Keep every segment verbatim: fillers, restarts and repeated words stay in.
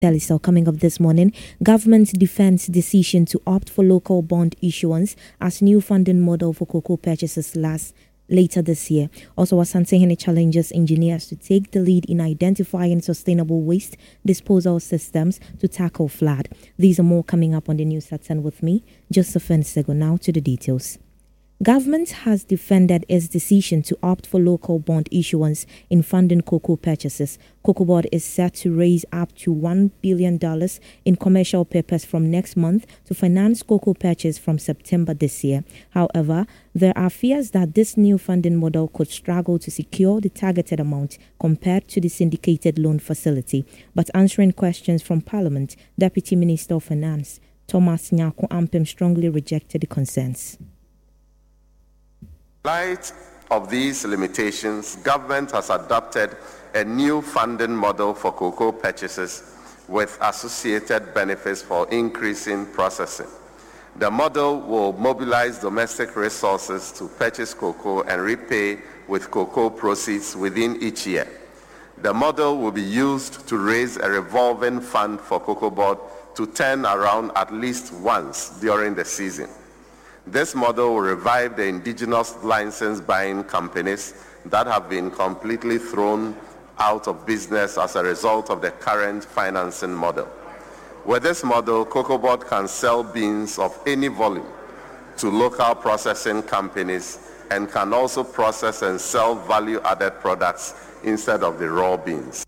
So coming up this morning, government defends decision to opt for local bond issuance as new funding model for cocoa purchases last later this year. Also, Asante challenges engineers to take the lead in identifying sustainable waste disposal systems to tackle flood. These are more coming up on the news at ten with me, Josephine Sego. Now to the details. Government has defended its decision to opt for local bond issuance in funding cocoa purchases. Cocoa Board is set to raise up to one billion dollars in commercial papers from next month to finance cocoa purchase from September this year. However, there are fears that this new funding model could struggle to secure the targeted amount compared to the syndicated loan facility. But answering questions from Parliament, Deputy Minister of Finance Thomas Nyarko Ampem strongly rejected the concerns. In light of these limitations, government has adopted a new funding model for cocoa purchases with associated benefits for increasing processing. The model will mobilize domestic resources to purchase cocoa and repay with cocoa proceeds within each year. The model will be used to raise a revolving fund for Cocoa Board to turn around at least once during the season. This model will revive the indigenous license buying companies that have been completely thrown out of business as a result of the current financing model. With this model, Cocoa Board can sell beans of any volume to local processing companies and can also process and sell value-added products instead of the raw beans.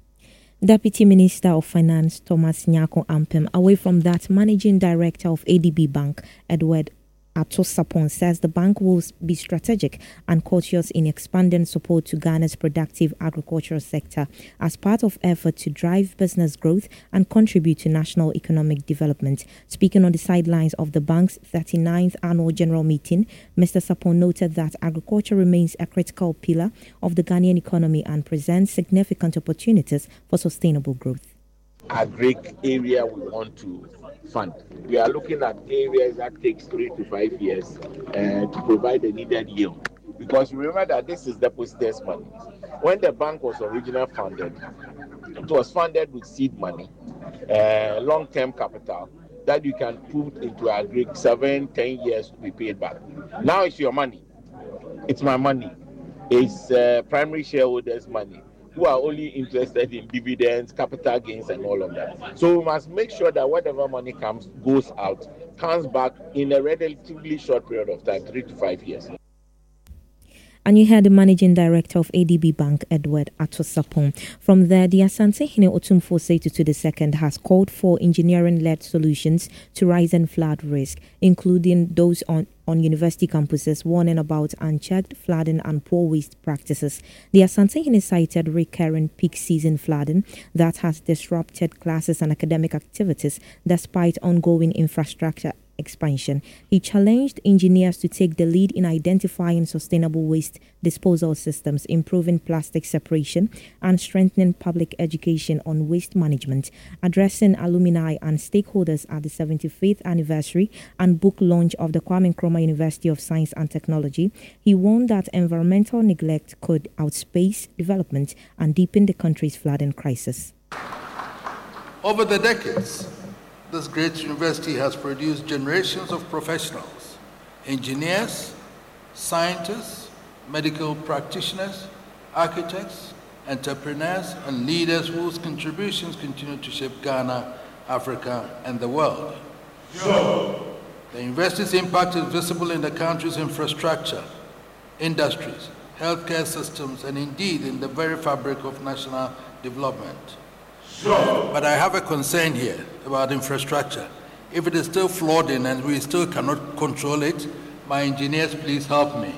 Deputy Minister of Finance Thomas Nyarko Ampem. Away from that, Managing Director of A D B Bank, Edward Atosapon, says the bank will be strategic and cautious in expanding support to Ghana's productive agricultural sector as part of effort to drive business growth and contribute to national economic development. Speaking on the sidelines of the bank's thirty-ninth annual general meeting, Mister Sapon noted that agriculture remains a critical pillar of the Ghanaian economy and presents significant opportunities for sustainable growth. Agric area we want to fund. We are looking at areas that takes three to five years uh, to provide the needed yield. Because remember that this is depositors' money. When the bank was originally funded, it was funded with seed money, uh, long-term capital that you can put into agric seven, ten years to be paid back. Now it's your money. It's my money. It's uh, primary shareholders' money, who are only interested in dividends, capital gains, and all of that. So we must make sure that whatever money comes, goes out, comes back in a relatively short period of time, three to five years. And you heard the Managing Director of A D B Bank, Edward Atosapon. From there, the Asante Hene Otumfuo Seitu the Second has called for engineering-led solutions to rising flood risk, including those on on university campuses, warning about unchecked flooding and poor waste practices. The Asante Hene cited recurring peak season flooding that has disrupted classes and academic activities despite ongoing infrastructure expansion. He challenged engineers to take the lead in identifying sustainable waste disposal systems, improving plastic separation, and strengthening public education on waste management. Addressing alumni and stakeholders at the seventy-fifth anniversary and book launch of the Kwame Nkrumah University of Science and Technology, he warned that environmental neglect could outspace development and deepen the country's flooding crisis. Over the decades, this great university has produced generations of professionals, engineers, scientists, medical practitioners, architects, entrepreneurs, and leaders whose contributions continue to shape Ghana, Africa, and the world. Sure. The university's impact is visible in the country's infrastructure, industries, healthcare systems, and indeed in the very fabric of national development. Sure. But I have a concern here about infrastructure. If it is still flooding and we still cannot control it, my engineers, please help me.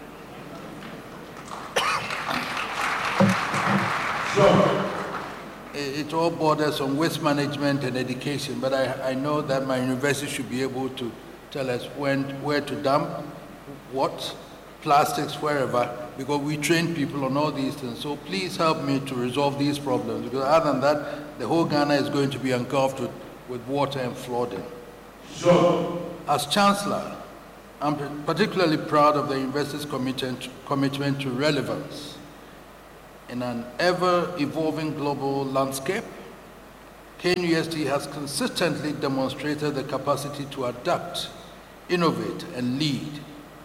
Sure. It all borders on waste management and education, but I, I know that my university should be able to tell us when, where to dump, what, plastics, wherever, because we train people on all these things. So please help me to resolve these problems, because other than that, the whole Ghana is going to be engulfed with, with water and flooding. Sure. As Chancellor, I'm particularly proud of the university's commitment, commitment to relevance in an ever-evolving global landscape K N U S T has consistently demonstrated the capacity to adapt, innovate, and lead.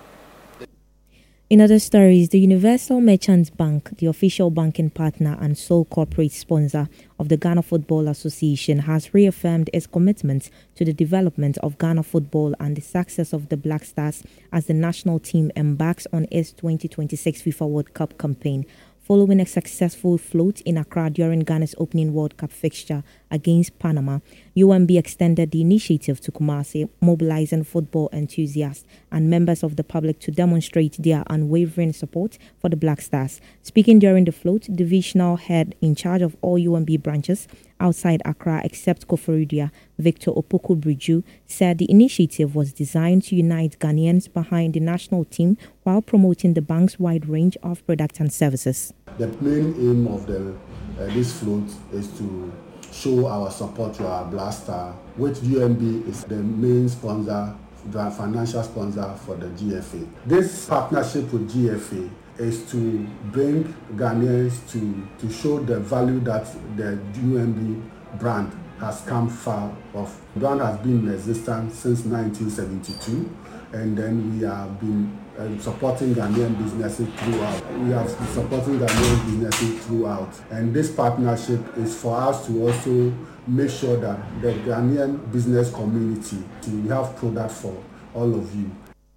In other stories, the Universal Merchants Bank, the official banking partner and sole corporate sponsor of the Ghana Football Association, has reaffirmed its commitment to the development of Ghana football and the success of the Black Stars as the national team embarks on its twenty twenty-six FIFA World Cup campaign. Following a successful float in Accra during Ghana's opening World Cup fixture against Panama, U M B extended the initiative to Kumasi, mobilizing football enthusiasts and members of the public to demonstrate their unwavering support for the Black Stars. Speaking during the float, divisional head in charge of all U M B branches outside Accra except Koforidua, Victor Opoku Briju, said the initiative was designed to unite Ghanaians behind the national team while promoting the bank's wide range of products and services. The main aim of the uh, this float is to show our support to our Black Star, which U M B is the main sponsor, the financial sponsor for the G F A. This partnership with G F A is to bring Ghanaians to, to show the value that the U M B brand has come far off. The brand has been in existence since nineteen seventy-two, and then we have been uh, supporting Ghanaian businesses throughout. We have been supporting Ghanaian businesses throughout. And this partnership is for us to also make sure that the Ghanaian business community, we have products for all of you.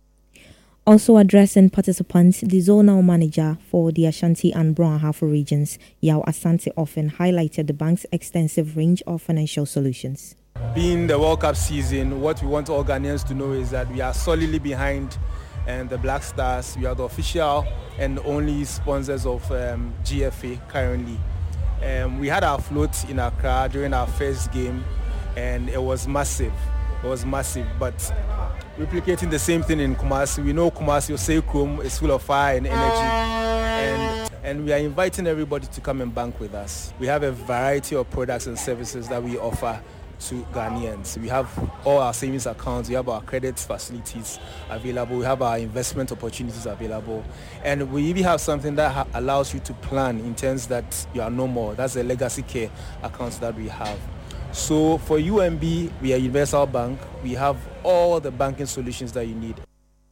Also addressing participants, the zonal manager for the Ashanti and Brong-Ahafo regions, Yao Asante, often highlighted the bank's extensive range of financial solutions. Being the World Cup season, what we want all Ghanaians to know is that we are solidly behind um, the Black Stars. We are the official and only sponsors of um, G F A currently. Um, we had our float in Accra during our first game, and it was massive. It was massive, but replicating the same thing in Kumasi. We know Kumasi, Osei is full of fire and energy, and, and we are inviting everybody to come and bank with us. We have a variety of products and services that we offer to Ghanaians. We have all our savings accounts, we have our credit facilities available, we have our investment opportunities available, and we even have something that ha- allows you to plan in terms that you are no more. That's the legacy care accounts that we have. So for U M B, we are a universal bank. We have all the banking solutions that you need.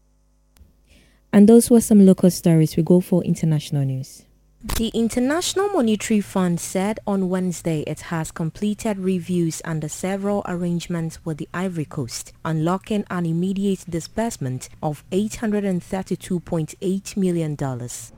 And those were some local stories. We go for international news. The International Monetary Fund said on Wednesday it has completed reviews under several arrangements with the Ivory Coast, unlocking an immediate disbursement of eight hundred thirty-two point eight million dollars.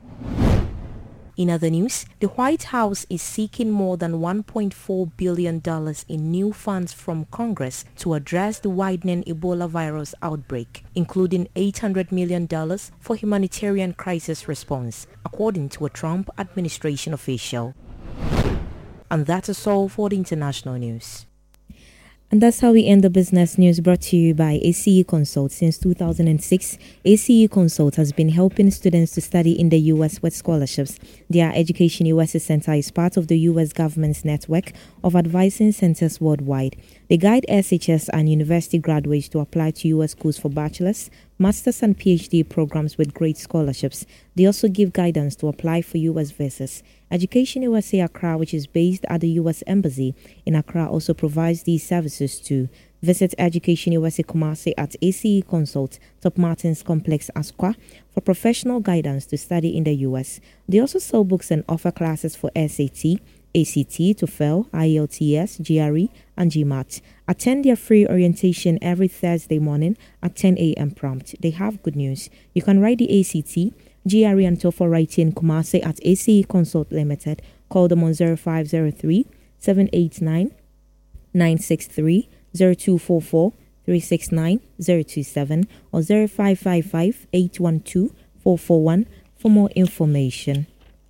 In other news, the White House is seeking more than one point four billion dollars in new funds from Congress to address the widening Ebola virus outbreak, including eight hundred million dollars for humanitarian crisis response, according to a Trump administration official. And that is all for the international news. And that's how we end the business news, brought to you by A C E Consult. Since two thousand six, A C E Consult has been helping students to study in the U S with scholarships. Their Education U S A Center is part of the U S government's network of advising centers worldwide. They guide S H S and university graduates to apply to U S schools for bachelor's, master's and PhD programs with great scholarships. They also give guidance to apply for U S visas. Education U S A Accra, which is based at the U S Embassy in Accra, also provides these services too. Visit Education U S A Kumasi at A C E Consult, Top Martins Complex, Asqua, for professional guidance to study in the U S. They also sell books and offer classes for S A T, A C T, TOEFL, I E L T S, G R E, and GMAT. Attend their free orientation every Thursday morning at ten a.m. prompt. They have good news. You can write the A C T, G R E, and TOEFL writing Kumasi at A C E Consult Limited. Call them on zero five zero three, seven eight nine, nine six three, zero two four four, three six nine, zero two seven or zero five five five, eight one two, four four one for more information.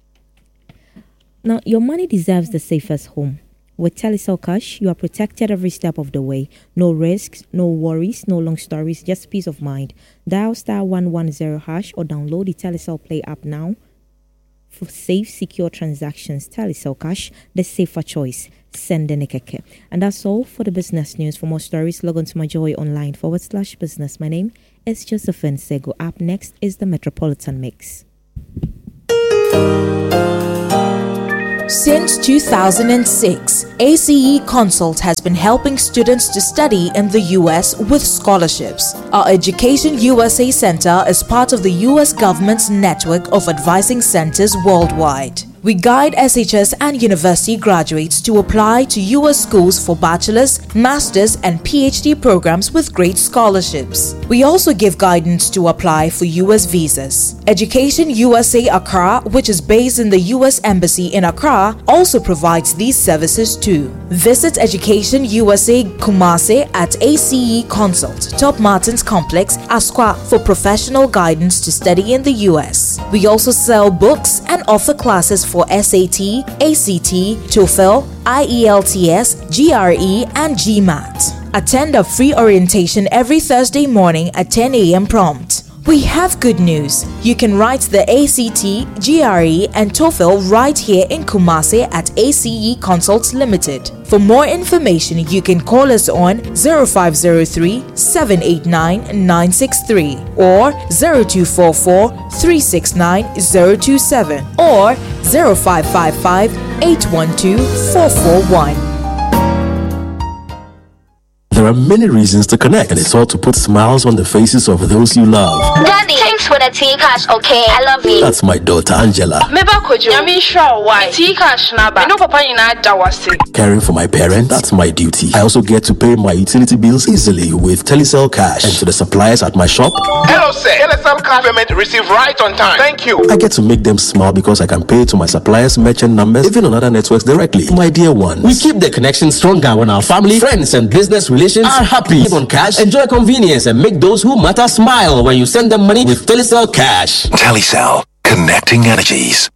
Now, your money deserves the safest home. With Telecel Cash, you are protected every step of the way. No risks, no worries, no long stories, just peace of mind. Dial star one one zero hash or download the Telecel Play app now for safe, secure transactions. Telecel Cash, the safer choice. Send the Nikeke. And that's all for the business news. For more stories, log on to myjoyonline forward slash business. My name is Josephine Sego. Up next is the Metropolitan Mix. Since two thousand six, A C E Consult has been helping students to study in the U S with scholarships. Our Education U S A Center is part of the U S government's network of advising centers worldwide. We guide S H S and university graduates to apply to U S schools for bachelor's, master's, and P H D programs with great scholarships. We also give guidance to apply for U S visas. Education U S A Accra, which is based in the U S Embassy in Accra, also provides these services too. Visit Education U S A Kumasi at A C E Consult, Top Martins Complex, Asqua, for professional guidance to study in the U S. We also sell books and offer classes for for S A T, A C T, TOEFL, I E L T S, G R E, and GMAT. Attend a free orientation every Thursday morning at ten a.m. prompt. We have good news. You can write the A C T, G R E, and TOEFL right here in Kumasi at A C E Consults Limited. For more information, you can call us on zero five zero three, seven eight nine, nine six three or zero two four four, three six nine, zero two seven or zero five five five, eight one two, four four one. There are many reasons to connect, and it's all to put smiles on the faces of those you love. Daddy, thanks for the tea cash, okay? I love you. That's my daughter Angela. Caring for my parents, that's my duty. I also get to pay my utility bills easily with Telecel Cash. And to the suppliers at my shop, hello sir, Telecel Cash payment received right on time. Thank you. I get to make them smile because I can pay to my suppliers' merchant numbers, even on other networks directly. My dear ones, we keep the connection stronger when our family, friends, and business relations are happy. Live on cash, enjoy convenience, and make those who matter smile when you send them money with Telecel Cash. Telecel, connecting energies.